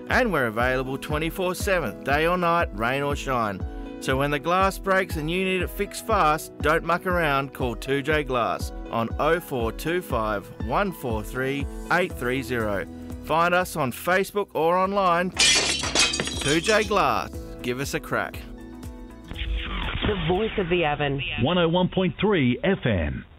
And we're available 24/7, day or night, rain or shine. So when the glass breaks and you need it fixed fast, don't muck around, call 2J Glass on 0425 143 830. Find us on Facebook or online. 2J Glass. Give us a crack. The voice of the Avon. 101.3 FM.